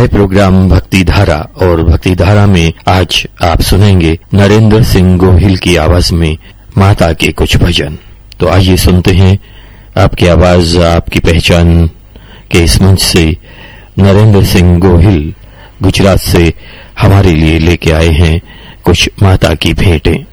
है प्रोग्राम भक्ति धारा और भक्ति धारा में आज आप सुनेंगे नरेंद्र सिंह गोहिल की आवाज में माता के कुछ भजन। तो आइए सुनते हैं आपकी आवाज आपकी पहचान के इस मंच से नरेंद्र सिंह गोहिल गुजरात से हमारे लिए लेके आए हैं कुछ माता की भेंटें।